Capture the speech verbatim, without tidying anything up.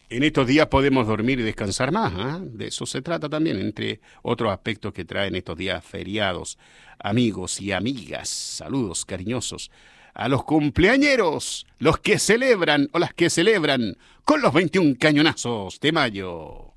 En estos días podemos dormir y descansar más, ¿ah? De eso se trata también, entre otros aspectos que traen estos días feriados. Amigos y amigas, saludos cariñosos a los cumpleañeros, los que celebran o las que celebran con los veintiún cañonazos de mayo.